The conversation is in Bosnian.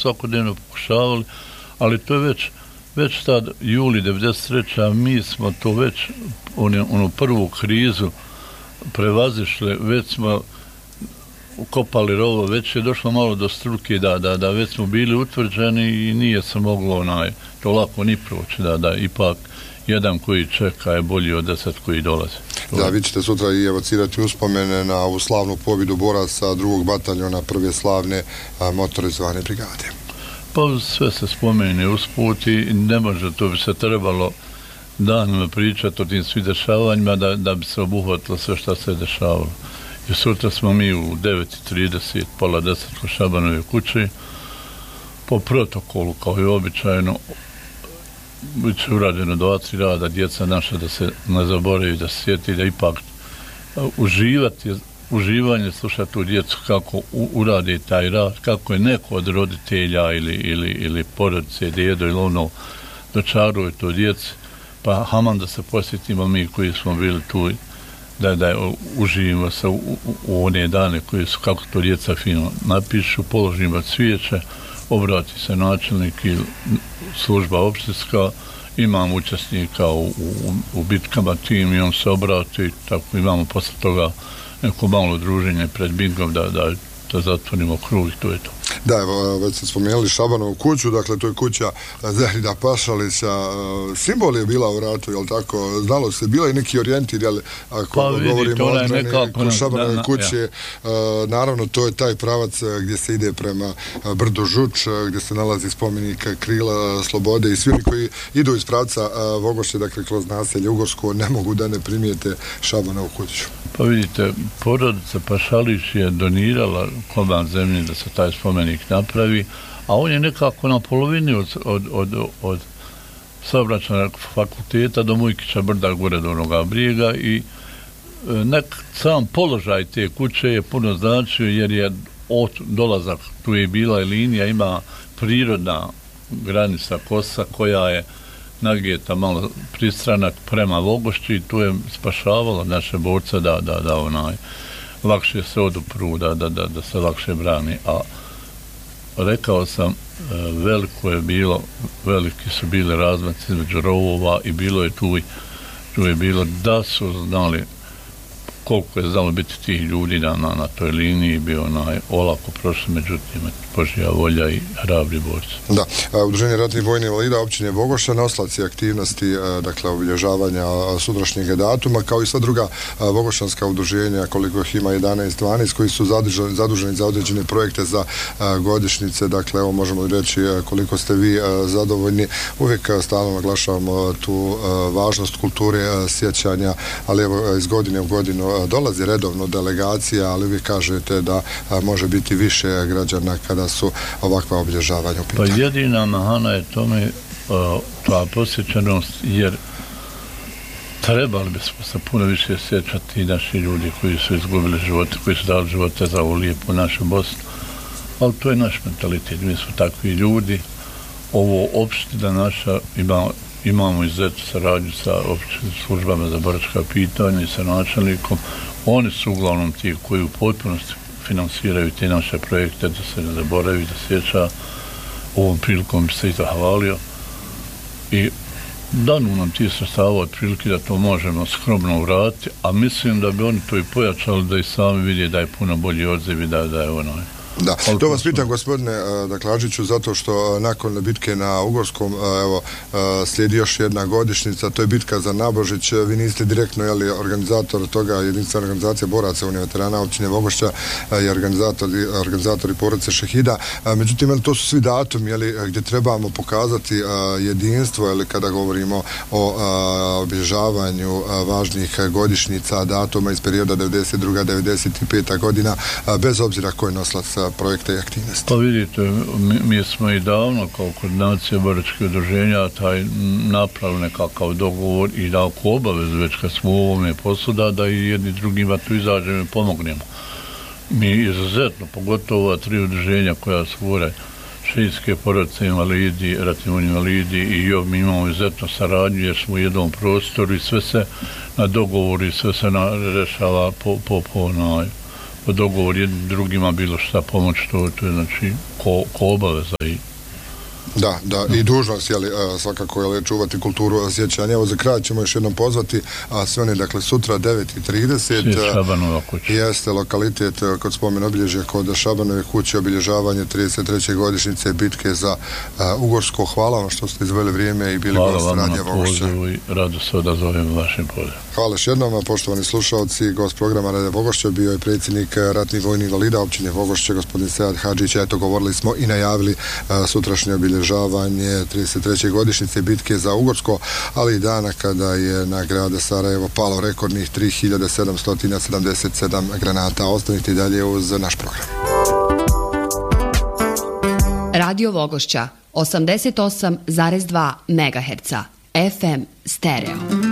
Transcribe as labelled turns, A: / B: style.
A: svakodnevno pokušavali, ali to je već tad juli 93. a mi smo to već onu prvu krizu prevazišli, već smo ukopali rovo, već je došlo malo do struke da već smo bili utvrđeni i nije se moglo to lako ni proći, da ipak jedan koji čeka je bolji od 10 koji dolaze.
B: Da, vi ćete sutra i evocirati uspomene na ovu slavnu pobjedu boraca 2. bataljona prve slavne motorizovane brigade.
A: Pa sve se spomene usput i ne može, to bi se trebalo danima pričati o tim svim dešavanjima da bi se obuhvatilo sve što se dešavalo. I sutra smo mi u 9:30, pola 10 u Šabanove kući, po protokolu kao i običajno, bit će urađeno 2-3 rada, djeca naša da se ne zaboravi, da se sjeti, da ipak uživanje slušati tu djecu kako uradi taj rad, kako je neko od roditelja ili porodice, dedo ili ono dočaruje to djeci, pa haman da se posjetimo mi koji smo bili tu, da uživimo se u one dane koji su, kako to djeca fino napišu, položimo cvijeće, obrati se načelnik ili služba opštinska, imamo učesnika u bitkama tim i on se obrati, tako imamo posle toga neko malo druženje pred bingom da zatvorimo krug i to je to.
B: Da, evo, već ste spomenuli Šabanovu kuću, dakle to je kuća Zehrida Pašalića, simbol je bila u ratu, jel tako? Znalo se, bila i neki orijentir, jel, ako govorimo o odbrani kod Šabanove kuće, naravno to je taj pravac gdje se ide prema brdu Žuč, gdje se nalazi spomenik Krila Slobode i svi oni koji idu iz pravca Vogošće, dakle kroz naselje Ugorsko, ne mogu da ne primijete Šabanovu kuću.
A: Pa vidite, porodica Pašalić je donirala komad zemlje da se taj spomenik napravi, a on je nekako na polovini od Saobraćajnog fakulteta do Mujkića brda gore do onoga brijega i sam položaj te kuće je puno značio jer je dolazak, tu je bila i linija, ima prirodna granica Kosa koja je nagijeta malo pristranak prema Vogošći i tu je spašavalo naše borce da lakše se odupru, da se lakše brani, a rekao sam, veliki su bili razmaci između rovova i bilo je tu je bilo da su znali koliko je znalo biti tih ljudi na toj liniji, bio olako prošlo, međutim Božja volja i hrabri borci.
B: Da, Udruženje ratnih vojnih invalida općine Vogošća na oslaci aktivnosti, dakle obilježavanja sutrašnjeg datuma, kao i sva druga vogošćanska udruženja, koliko ih ima 11-12, koji su zaduženi za određene projekte za godišnjice, dakle evo možemo reći koliko ste vi zadovoljni. Uvijek stalno naglašavamo tu važnost kulture sjećanja, ali evo iz godine u godinu dolazi redovno delegacija, ali vi kažete da može biti više građana kada su ovakva obilježavanja u pitanju.
A: Pa jedina mahana je tome ta posjećanost, jer trebali bismo se puno više sjećati naši ljudi koji su izgubili živote, koji su dali živote za ovu lijepu našu Bosnu, ali to je naš mentalitet, mi smo takvi ljudi. Ovo opština naša imamo izuzetnu saradnju sa općinskim službama za boračka pitanja i sa načelnikom. Oni su uglavnom ti koji u potpunosti finansiraju te naše projekte, da se ne zaboravi, da sjeća. Ovom prilikom bi se i zahvalio i danu nam ti sredstava od prilike da to možemo skromno vratiti, a mislim da bi oni to i pojačali, da i sami vidje da je puno bolji odziv i da je
B: Da, to vas pitam gospodine Daklađiću, zato što nakon bitke na Ugorskom evo, slijedi još jedna godišnjica, to je bitka za Nabožić, vi niste direktno organizator toga, jedinstvena organizacija boraca Unije veterana općine Vogošća i organizatori porodice šehida, međutim to su svi datumi gdje trebamo pokazati jedinstvo kada govorimo o obilježavanju važnih godišnjica, datuma iz perioda 92-95 godina, bez obzira ko je noslac projekta i aktivnosti.
A: Pa vidite, mi smo i davno kao koordinacija boračkih udruženja taj napravili nekakav dogovor i da oko obavezu već kad smo u ovome poslu da i jedni drugima tu izađemo i pomognemo. Mi izuzetno, pogotovo ova 3 udruženja koja stvore šehidske porodice invalidi, ratni vojni invalidi i mi imamo izuzetno saradnju jer smo u jednom prostoru i sve se na dogovoru i sve se rešava po po dogovoru jednim drugima bilo šta pomoć, to je znači ko obaveza i
B: Da, i dužnost, svakako je čuvati kulturu sjećanja. Evo za kraj ćemo još jednom pozvati, a sve one, dakle, sutra 9:30.
A: Šabanova kuća.
B: Jeste lokalitet kod spomen obilježja kod Šabanove kuće, obilježavanje 33. godišnjice bitke za Ugorsko. Hvala vam što ste izveli vrijeme i bili gost Radija Vogošća.
A: Hvala vam na pozivu i rado se odazovem vašim pozivom.
B: Hvala još jednom, poštovani slušalci. Gost programa Radija Vogošća bio je predsjednik ratnih vojnih invalida općine Vogošće, gospodin Sead Hadžić. Eto, govorili smo i najavili sutrašnje obilježavanje 33. godišnjice bitke za Ugorsko, ali i dana kada je na grada Sarajevo palo rekordnih 3777 granata. Ostanite i dalje uz naš program.
C: Radio Vogošća 88,2 MHz FM stereo.